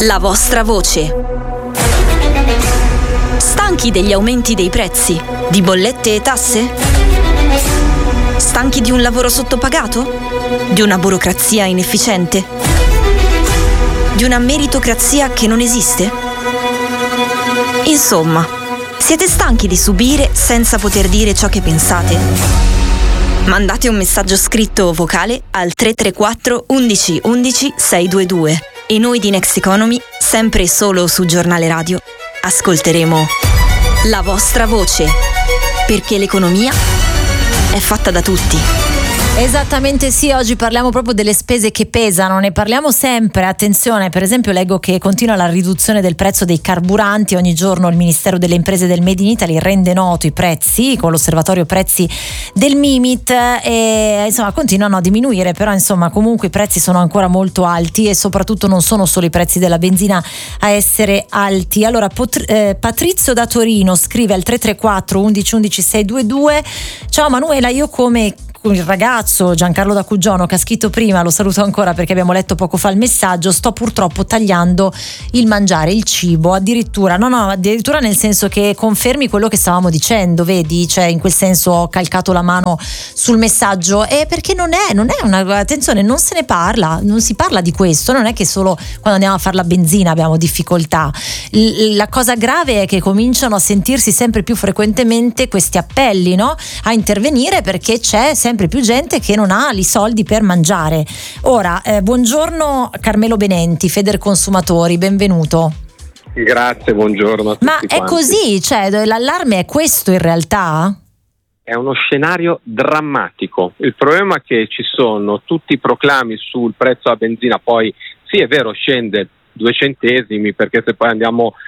La vostra voce. Stanchi degli aumenti dei prezzi, di bollette e tasse? Stanchi di un lavoro sottopagato? Di una burocrazia inefficiente? Di una meritocrazia che non esiste? Insomma, siete stanchi di subire senza poter dire ciò che pensate? Mandate un messaggio scritto o vocale al 334 11 11 622 e noi di Next Economy, sempre e solo su Giornale Radio, ascolteremo la vostra voce, perché l'economia è fatta da tutti. Esattamente sì, oggi parliamo proprio delle spese che pesano, ne parliamo sempre, attenzione, per esempio leggo che continua la riduzione del prezzo dei carburanti, ogni giorno il Ministero delle Imprese del Made in Italy rende noto i prezzi con l'osservatorio prezzi del Mimit e insomma continuano a diminuire, però insomma comunque i prezzi sono ancora molto alti e soprattutto non sono solo i prezzi della benzina a essere alti. Allora Patrizio da Torino scrive al 334 11 11 622: ciao Manuela, io come il ragazzo Giancarlo da Cuggiono che ha scritto prima, lo saluto ancora perché abbiamo letto poco fa il messaggio, sto purtroppo tagliando il mangiare, il cibo, addirittura nel senso che confermi quello che stavamo dicendo, vedi, cioè in quel senso ho calcato la mano sul messaggio, e perché non è una, attenzione, non se ne parla, non si parla di questo, non è che solo quando andiamo a fare la benzina abbiamo difficoltà, la cosa grave è che cominciano a sentirsi sempre più frequentemente questi appelli, no? A intervenire perché c'è sempre più gente che non ha i soldi per mangiare. Ora, buongiorno Carmelo Benenti, Federconsumatori, benvenuto. Grazie, buongiorno a tutti. Ma è quanti. così? Cioè, l'allarme è questo in realtà? È uno scenario drammatico. Il problema è che ci sono tutti i proclami sul prezzo della benzina, poi sì è vero scende 2 centesimi, perché se poi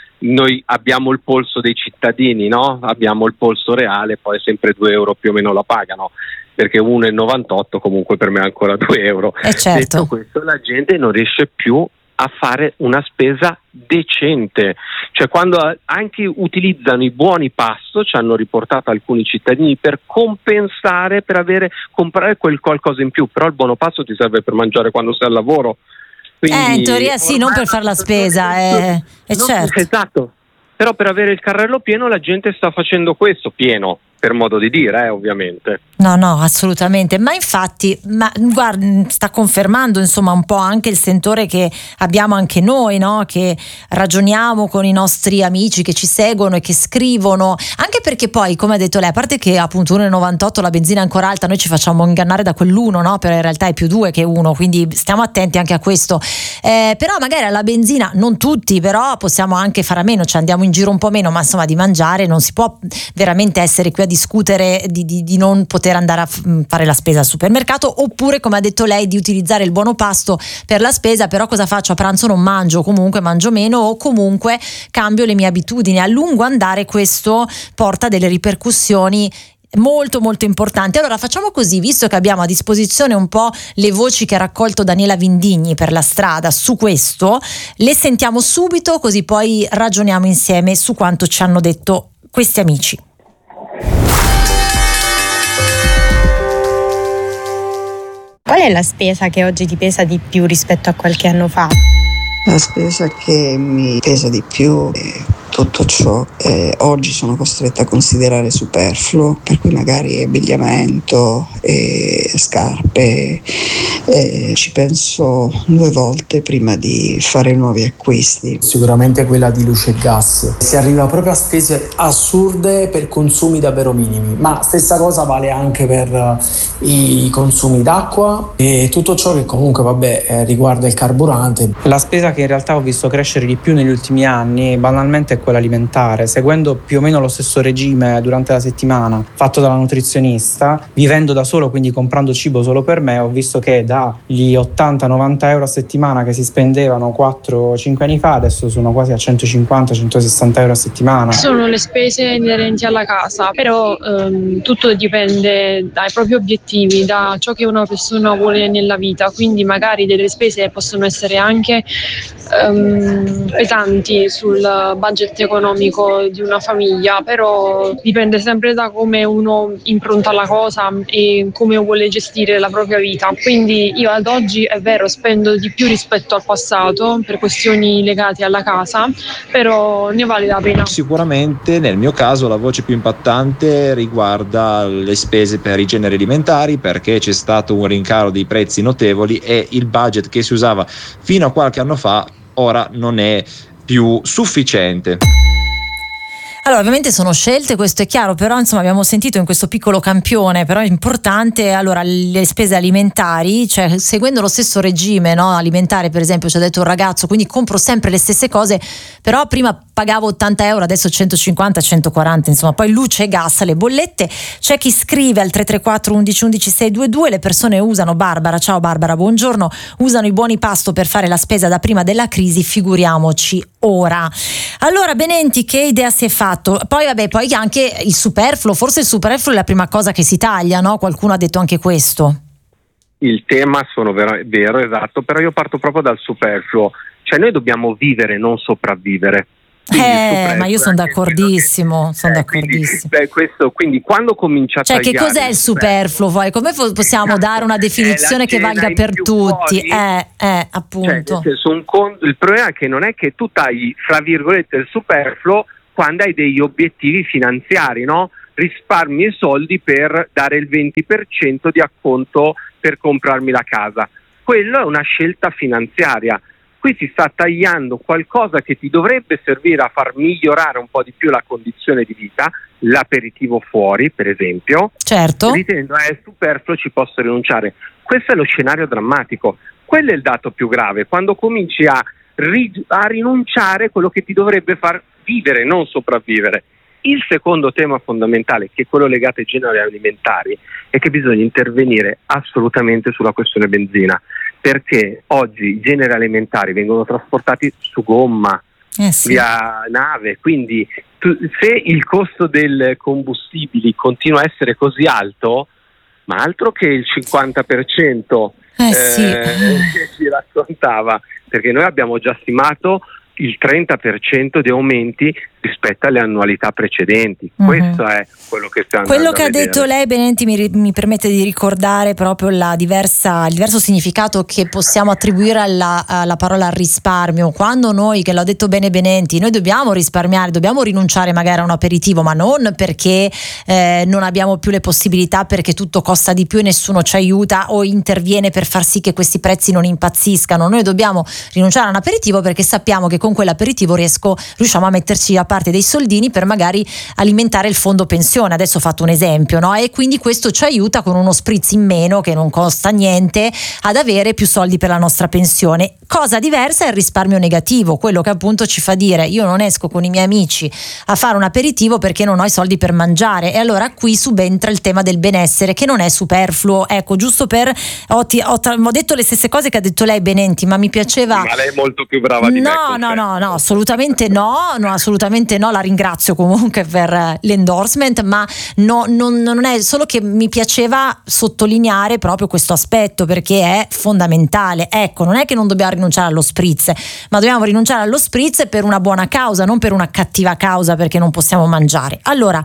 noi abbiamo il polso dei cittadini, no? Abbiamo il polso reale, poi sempre 2 euro più o meno la pagano, perché 1,98 comunque per me è ancora 2 euro. Certo. Detto questo, la gente non riesce più a fare una spesa decente, cioè quando anche utilizzano i buoni pasto, ci hanno riportato alcuni cittadini, per compensare, per comprare quel qualcosa in più, però il buono pasto ti serve per mangiare quando sei al lavoro. Quindi, in teoria sì, non per fare la spesa, certo. Esatto, però per avere il carrello pieno la gente sta facendo questo, pieno per modo di dire, ovviamente. No, assolutamente, ma infatti, guarda, sta confermando insomma un po' anche il sentore che abbiamo anche noi, no? Che ragioniamo con i nostri amici che ci seguono e che scrivono, anche perché poi, come ha detto lei, a parte che appunto 1,98 la benzina è ancora alta, noi ci facciamo ingannare da quell'1, no? Però in realtà è più 2 che 1, quindi stiamo attenti anche a questo, però magari alla benzina, non tutti, però possiamo anche fare a meno, cioè andiamo in giro un po' meno, ma insomma di mangiare non si può veramente essere qui a discutere di non poter andare a fare la spesa al supermercato, oppure come ha detto lei di utilizzare il buono pasto per la spesa, però cosa faccio? A pranzo non mangio, comunque mangio meno o comunque cambio le mie abitudini. A lungo andare questo porta delle ripercussioni molto molto importanti. Allora facciamo così, visto che abbiamo a disposizione un po' le voci che ha raccolto Daniela Vindigni per la strada su questo, le sentiamo subito, così poi ragioniamo insieme su quanto ci hanno detto questi amici. Qual è la spesa che oggi ti pesa di più rispetto a qualche anno fa? La spesa che mi pesa di più è tutto ciò che oggi sono costretta a considerare superfluo, per cui magari abbigliamento e scarpe, ci penso 2 volte prima di fare nuovi acquisti. Sicuramente quella di luce e gas. Si arriva proprio a spese assurde per consumi davvero minimi, ma stessa cosa vale anche per i consumi d'acqua e tutto ciò che comunque riguarda il carburante. La spesa che in realtà ho visto crescere di più negli ultimi anni banalmente è quella alimentare, seguendo più o meno lo stesso regime durante la settimana fatto dalla nutrizionista, vivendo da solo, quindi comprando cibo solo per me, ho visto che dagli 80-90 euro a settimana che si spendevano 4-5 anni fa adesso sono quasi a 150-160 euro a settimana. Sono le spese inerenti alla casa, però tutto dipende dai propri obiettivi, da ciò che una persona vuole nella vita, quindi magari delle spese possono essere anche pesanti sul budget l'aspetto economico di una famiglia, però dipende sempre da come uno impronta la cosa e come vuole gestire la propria vita. Quindi io ad oggi, è vero, spendo di più rispetto al passato per questioni legate alla casa, però ne vale la pena. Sicuramente nel mio caso la voce più impattante riguarda le spese per i generi alimentari, perché c'è stato un rincaro dei prezzi notevoli e il budget che si usava fino a qualche anno fa ora non è più sufficiente. Allora, ovviamente sono scelte, questo è chiaro, però insomma abbiamo sentito in questo piccolo campione, però è importante, allora, le spese alimentari, cioè seguendo lo stesso regime, no, alimentare, per esempio, ci ha detto un ragazzo, quindi compro sempre le stesse cose, però prima pagavo 80 euro, adesso 150, 140, insomma, poi luce e gas, le bollette. C'è chi scrive al 334 11 11 622, le persone usano, Barbara, ciao Barbara, buongiorno, usano i buoni pasto per fare la spesa da prima della crisi, figuriamoci ora. Allora Benenti, che idea si è fatto? Poi vabbè, poi anche il superfluo, forse il superfluo è la prima cosa che si taglia, no? Qualcuno ha detto anche questo. Il tema sono vero, esatto, però io parto proprio dal superfluo, cioè noi dobbiamo vivere, non sopravvivere. Ma io sono d'accordissimo, Quindi quando comincia a tagliare, che cos'è il superfluo? Poi come possiamo dare una definizione che valga per tutti? Appunto. Il problema è che non è che tu tagli, fra virgolette, il superfluo quando hai degli obiettivi finanziari, no? Risparmi i soldi per dare il 20% di acconto per comprarmi la casa. Quello è una scelta finanziaria. Qui si sta tagliando qualcosa che ti dovrebbe servire a far migliorare un po' di più la condizione di vita, l'aperitivo fuori, per esempio. Certo. Ritenendo è superfluo, ci posso rinunciare. Questo è lo scenario drammatico. Quello è il dato più grave, quando cominci a rinunciare a quello che ti dovrebbe far vivere, non sopravvivere. Il secondo tema fondamentale, che è quello legato ai generi alimentari, è che bisogna intervenire assolutamente sulla questione benzina, perché oggi i generi alimentari vengono trasportati su gomma, via nave, quindi se il costo dei combustibili continua a essere così alto, ma altro che il 50% che si raccontava, perché noi abbiamo già stimato il 30% di aumenti rispetto alle annualità precedenti. Questo è quello che stiamo Quello che ha vedere. detto lei, Benenti, mi permette di ricordare proprio il diverso significato che possiamo attribuire alla parola risparmio. Quando noi, che l'ha detto bene Benenti, noi dobbiamo risparmiare, dobbiamo rinunciare magari a un aperitivo, ma non perché non abbiamo più le possibilità, perché tutto costa di più e nessuno ci aiuta o interviene per far sì che questi prezzi non impazziscano. Noi dobbiamo rinunciare a un aperitivo perché sappiamo che con quell'aperitivo riusciamo a metterci a parte dei soldini per magari alimentare il fondo pensione. Adesso ho fatto un esempio, no? E quindi questo ci aiuta con uno spritz in meno che non costa niente ad avere più soldi per la nostra pensione. Cosa diversa è il risparmio negativo, quello che appunto ci fa dire: io non esco con i miei amici a fare un aperitivo perché non ho i soldi per mangiare. E allora qui subentra il tema del benessere, che non è superfluo. Ecco, giusto per ho detto le stesse cose che ha detto lei, Benenti, ma mi piaceva. Ma lei è molto più brava di me. No, assolutamente no, la ringrazio comunque per l'endorsement, ma non è solo che mi piaceva sottolineare proprio questo aspetto, perché è fondamentale. Ecco, non è che non dobbiamo rinunciare allo spritz, ma dobbiamo rinunciare allo spritz per una buona causa, non per una cattiva causa, perché non possiamo mangiare. Allora,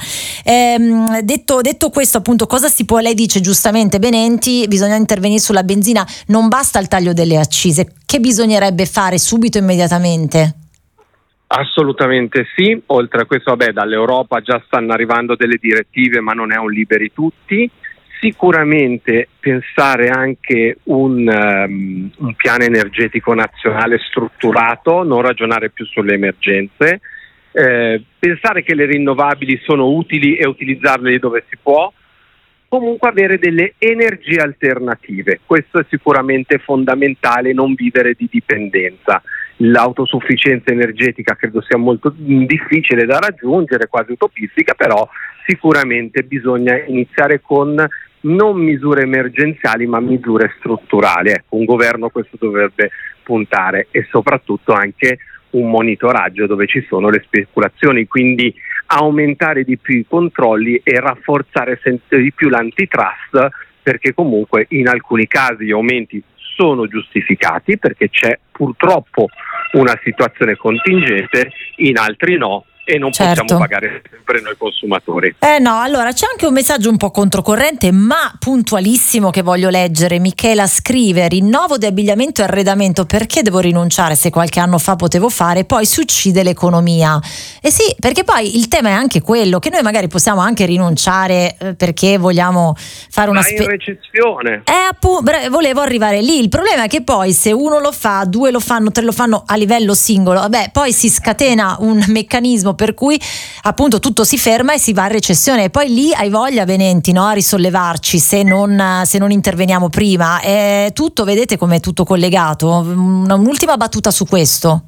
detto questo, appunto, lei dice giustamente, Benenti, bisogna intervenire sulla benzina, non basta il taglio delle accise. Che bisognerebbe fare subito, immediatamente? Assolutamente sì, oltre a questo dall'Europa già stanno arrivando delle direttive, ma non è un liberi tutti. Sicuramente pensare anche un piano energetico nazionale strutturato, non ragionare più sulle emergenze, pensare che le rinnovabili sono utili e utilizzarle dove si può, comunque avere delle energie alternative. Questo è sicuramente fondamentale, non vivere di dipendenza. L'autosufficienza energetica credo sia molto difficile da raggiungere, quasi utopistica, però sicuramente bisogna iniziare con non misure emergenziali ma misure strutturali. Un governo a questo dovrebbe puntare, e soprattutto anche un monitoraggio dove ci sono le speculazioni, quindi aumentare di più i controlli e rafforzare sempre di più l'antitrust, perché comunque in alcuni casi gli aumenti sono giustificati, perché c'è purtroppo una situazione contingente, in altri no, e non possiamo pagare sempre noi consumatori. No, allora c'è anche un messaggio un po' controcorrente ma puntualissimo che voglio leggere. Michela scrive: rinnovo di abbigliamento e arredamento, perché devo rinunciare se qualche anno fa potevo fare, poi si uccide l'economia. Sì, perché poi il tema è anche quello che noi magari possiamo anche rinunciare perché vogliamo fare una in recessione. Volevo arrivare lì. Il problema è che poi se uno lo fa, due lo fanno, tre lo fanno a livello singolo, poi si scatena un meccanismo per cui appunto tutto si ferma e si va in recessione, e poi lì hai voglia, Benenti, no, a risollevarci se non interveniamo prima. Tutto, vedete com'è tutto collegato. Un'ultima battuta su questo.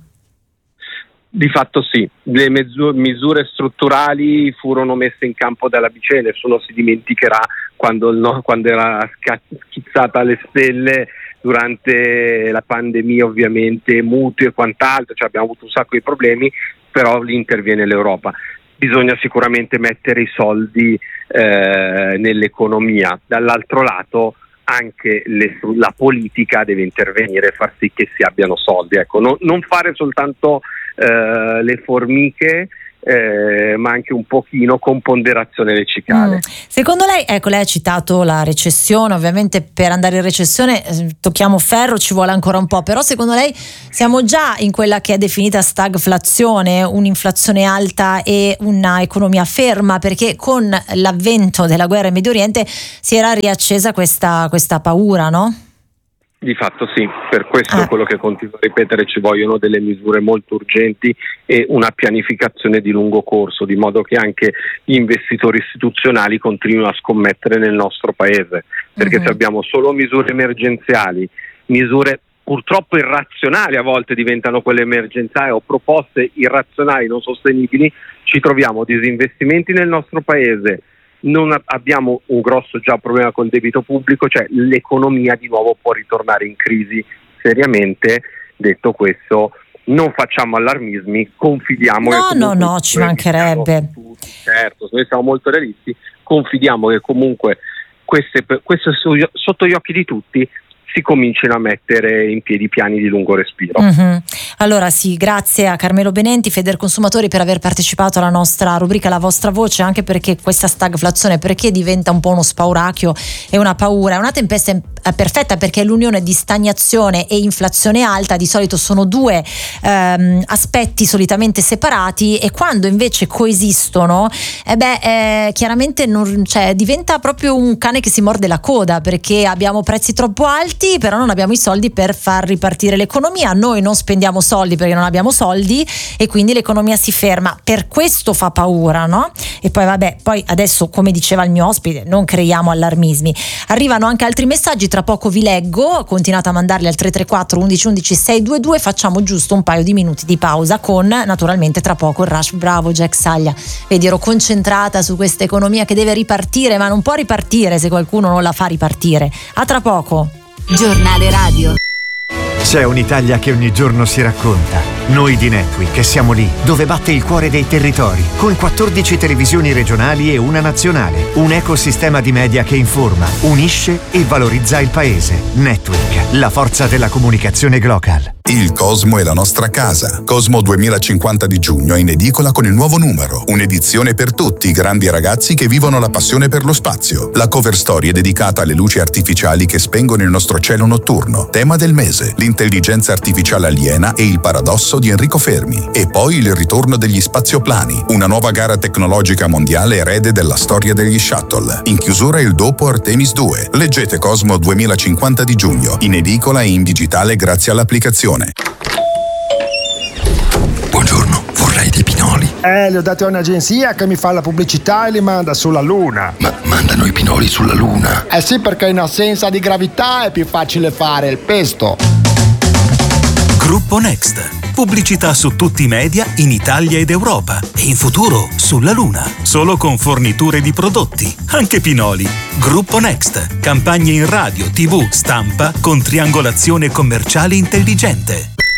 Di fatto sì, le misure strutturali furono messe in campo dalla BCE, nessuno si dimenticherà quando era schizzata alle stelle durante la pandemia, ovviamente mutui e quant'altro, abbiamo avuto un sacco di problemi, però lì interviene l'Europa. Bisogna sicuramente mettere i soldi nell'economia, dall'altro lato anche la politica deve intervenire e far sì che si abbiano soldi, non fare soltanto le formiche, ma anche un pochino con ponderazione lessicale. Secondo lei, lei ha citato la recessione, ovviamente per andare in recessione tocchiamo ferro, ci vuole ancora un po', però secondo lei siamo già in quella che è definita stagflazione, un'inflazione alta e una economia ferma, perché con l'avvento della guerra in Medio Oriente si era riaccesa questa paura, no? Di fatto sì, per questo quello che continuo a ripetere, ci vogliono delle misure molto urgenti e una pianificazione di lungo corso, di modo che anche gli investitori istituzionali continuino a scommettere nel nostro paese, perché se abbiamo solo misure emergenziali, misure purtroppo irrazionali, a volte diventano quelle emergenziali, o proposte irrazionali non sostenibili, ci troviamo disinvestimenti nel nostro paese. Non abbiamo un grosso già problema col debito pubblico, l'economia di nuovo può ritornare in crisi seriamente. Detto questo, non facciamo allarmismi, confidiamo No, ci mancherebbe. Certo, noi siamo molto realisti, confidiamo che comunque queste sotto gli occhi di tutti si cominciano a mettere in piedi piani di lungo respiro. Allora sì, grazie a Carmelo Benenti, Federconsumatori, per aver partecipato alla nostra rubrica La vostra voce, anche perché questa stagflazione, perché diventa un po' uno spauracchio e una paura, è una tempesta perfetta, perché l'unione di stagnazione e inflazione alta di solito sono due aspetti solitamente separati, e quando invece coesistono chiaramente diventa proprio un cane che si morde la coda, perché abbiamo prezzi troppo alti però non abbiamo i soldi per far ripartire l'economia, noi non spendiamo soldi perché non abbiamo soldi e quindi l'economia si ferma. Per questo fa paura, no? E poi poi adesso, come diceva il mio ospite, non creiamo allarmismi. Arrivano anche altri messaggi, tra poco vi leggo, continuate a mandarli al 334 11 11 622, facciamo giusto un paio di minuti di pausa con naturalmente tra poco il Rush. Bravo Jack Saglia, vedi, ero concentrata su questa economia che deve ripartire, ma non può ripartire se qualcuno non la fa ripartire. A tra poco. Giornale radio. C'è un'Italia che ogni giorno si racconta. Noi di Netweek siamo lì, dove batte il cuore dei territori, con 14 televisioni regionali e una nazionale. Un ecosistema di media che informa, unisce e valorizza il paese. Netweek, la forza della comunicazione global. Il Cosmo è la nostra casa. Cosmo 2050 di giugno è in edicola con il nuovo numero. Un'edizione per tutti i grandi ragazzi che vivono la passione per lo spazio. La cover story è dedicata alle luci artificiali che spengono il nostro cielo notturno. Tema del mese: l'intelligenza artificiale aliena e il paradosso di Enrico Fermi. E poi il ritorno degli spazioplani, una nuova gara tecnologica mondiale erede della storia degli shuttle. In chiusura il dopo Artemis 2. Leggete Cosmo 2050 di giugno, in edicola e in digitale grazie all'applicazione. Buongiorno, vorrei dei pinoli. Li ho dati a un'agenzia che mi fa la pubblicità e li manda sulla Luna. Ma mandano i pinoli sulla Luna? Sì, perché in assenza di gravità è più facile fare il pesto. Gruppo Next. Pubblicità su tutti i media in Italia ed Europa e in futuro sulla Luna. Solo con forniture di prodotti, anche pinoli. Gruppo Next. Campagne in radio, TV, stampa con triangolazione commerciale intelligente.